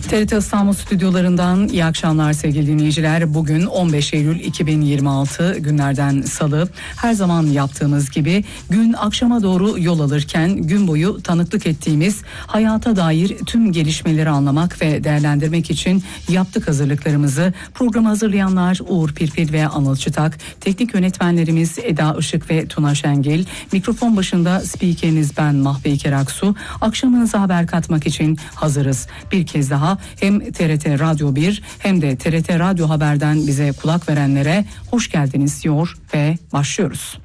TRT İstanbul stüdyolarından iyi akşamlar sevgili dinleyiciler. Bugün 15 Eylül 2026 günlerden salı. Her zaman yaptığımız gibi gün akşama doğru yol alırken gün boyu tanıklık ettiğimiz hayata dair tüm gelişmeleri anlamak ve değerlendirmek için yaptık hazırlıklarımızı. Programı hazırlayanlar Uğur Pirpil ve Anıl Çıtak, teknik yönetmenlerimiz Eda Işık ve Tuna Şengil, mikrofon başında spikeriniz ben Mahve İker Aksu. Akşamınıza haber katmak için hazırız. Bir kez daha hem TRT Radyo 1 hem de TRT Radyo Haber'den bize kulak verenlere hoş geldiniz diyor ve başlıyoruz.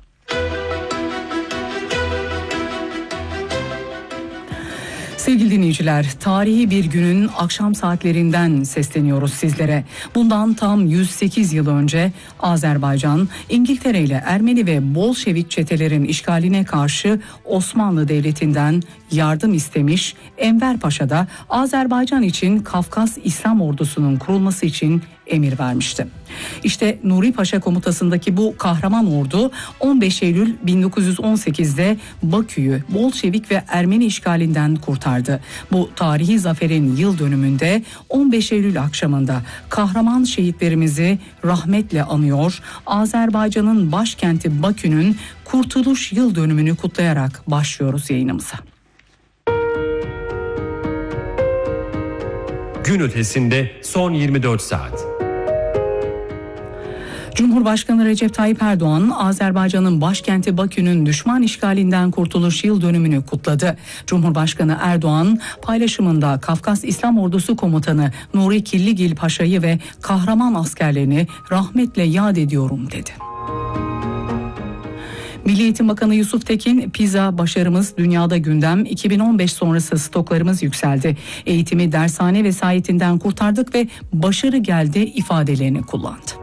Sevgili dinleyiciler, tarihi bir günün akşam saatlerinden sesleniyoruz sizlere. Bundan tam 108 yıl önce Azerbaycan, İngiltere ile Ermeni ve Bolşevik çetelerin işgaline karşı Osmanlı Devleti'nden yardım istemiş, Enver Paşa da Azerbaycan için Kafkas İslam Ordusu'nun kurulması için emir vermişti. İşte Nuri Paşa komutasındaki bu kahraman ordu 15 Eylül 1918'de Bakü'yü Bolşevik ve Ermeni işgalinden kurtardı. Bu tarihi zaferin yıl dönümünde 15 Eylül akşamında kahraman şehitlerimizi rahmetle anıyor, Azerbaycan'ın başkenti Bakü'nün kurtuluş yıl dönümünü kutlayarak başlıyoruz yayınımıza. Gün ötesinde son 24 saat. Cumhurbaşkanı Recep Tayyip Erdoğan, Azerbaycan'ın başkenti Bakü'nün düşman işgalinden kurtuluş yıl dönümünü kutladı. Cumhurbaşkanı Erdoğan paylaşımında Kafkas İslam Ordusu Komutanı Nuri Killigil Paşa'yı ve kahraman askerlerini rahmetle yad ediyorum dedi. Milli Eğitim Bakanı Yusuf Tekin, PISA başarımız dünyada gündem, 2015 sonrası stoklarımız yükseldi. Eğitimi dershane vesayetinden kurtardık ve başarı geldi ifadelerini kullandı.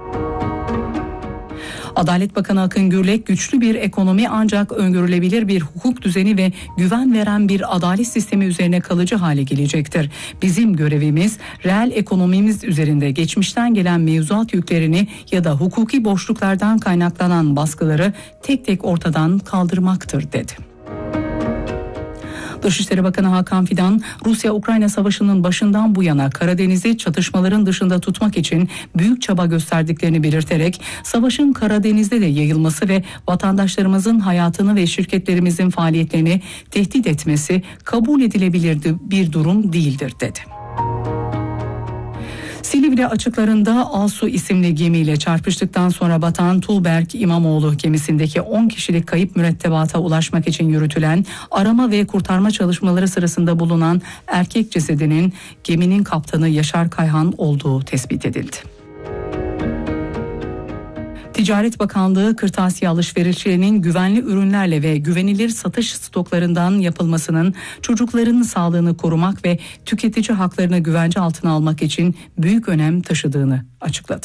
Adalet Bakanı Akın Gürlek, güçlü bir ekonomi ancak öngörülebilir bir hukuk düzeni ve güven veren bir adalet sistemi üzerine kalıcı hale gelecektir. Bizim görevimiz reel ekonomimiz üzerinde geçmişten gelen mevzuat yüklerini ya da hukuki boşluklardan kaynaklanan baskıları tek tek ortadan kaldırmaktır dedi. Dışişleri Bakanı Hakan Fidan, Rusya-Ukrayna Savaşı'nın başından bu yana Karadeniz'i çatışmaların dışında tutmak için büyük çaba gösterdiklerini belirterek, savaşın Karadeniz'de de yayılması ve vatandaşlarımızın hayatını ve şirketlerimizin faaliyetlerini tehdit etmesi kabul edilebilir bir durum değildir dedi. Silivri açıklarında Alsu isimli gemiyle çarpıştıktan sonra batan Tuğberk İmamoğlu gemisindeki 10 kişilik kayıp mürettebata ulaşmak için yürütülen arama ve kurtarma çalışmaları sırasında bulunan erkek cesedinin geminin kaptanı Yaşar Kayhan olduğu tespit edildi. Ticaret Bakanlığı, kırtasiye alışverişlerinin güvenli ürünlerle ve güvenilir satış stoklarından yapılmasının çocukların sağlığını korumak ve tüketici haklarını güvence altına almak için büyük önem taşıdığını açıkladı.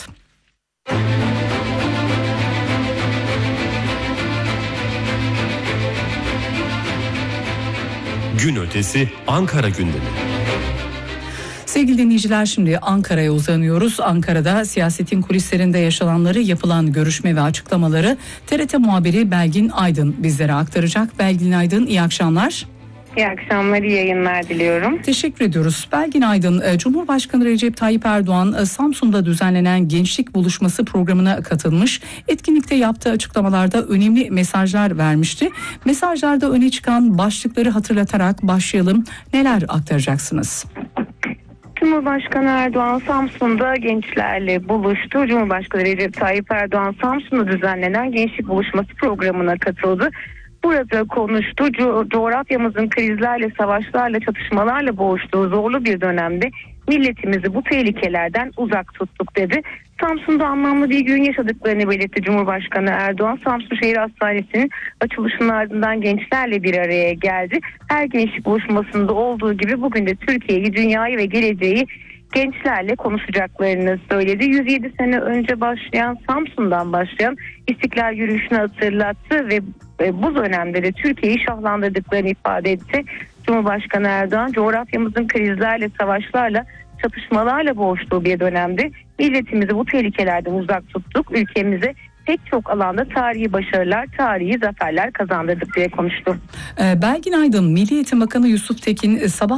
Gün ötesi Ankara gündemi. Sevgili dinleyiciler, şimdi Ankara'ya uzanıyoruz. Ankara'da siyasetin kulislerinde yaşananları, yapılan görüşme ve açıklamaları TRT muhabiri Belgin Aydın bizlere aktaracak. Belgin Aydın, iyi akşamlar. İyi akşamlar, iyi yayınlar diliyorum. Teşekkür ediyoruz. Belgin Aydın, Cumhurbaşkanı Recep Tayyip Erdoğan Samsun'da düzenlenen Gençlik Buluşması programına katılmış. Etkinlikte yaptığı açıklamalarda önemli mesajlar vermişti. Mesajlarda öne çıkan başlıkları hatırlatarak başlayalım. Neler aktaracaksınız? Cumhurbaşkanı Erdoğan Samsun'da gençlerle buluştu. Cumhurbaşkanı Recep Tayyip Erdoğan Samsun'da düzenlenen Gençlik Buluşması programına katıldı. Burada konuştu. Coğrafyamızın krizlerle, savaşlarla, çatışmalarla boğuştuğu zorlu bir dönemde milletimizi bu tehlikelerden uzak tuttuk dedi. Samsun'da anlamlı bir gün yaşadıklarını belirtti Cumhurbaşkanı Erdoğan. Samsun Şehir Hastanesi'nin açılışının ardından gençlerle bir araya geldi. Her gençlik buluşmasında olduğu gibi bugün de Türkiye'yi, dünyayı ve geleceği gençlerle konuşacaklarını söyledi. 107 sene önce Samsun'dan başlayan İstiklal Yürüyüşü'nü hatırlattı ve bu dönemde de Türkiye'yi şahlandırdıklarını ifade etti. Cumhurbaşkanı Erdoğan, coğrafyamızın krizlerle, savaşlarla, çatışmalarla boğuştuğu bir dönemde milletimizi bu tehlikelerden uzak tuttuk. Ülkemize pek çok alanda tarihi başarılar, tarihi zaferler kazandırdık diye konuştu. Belgin Aydın, Milli Eğitim Bakanı Yusuf Tekin sabah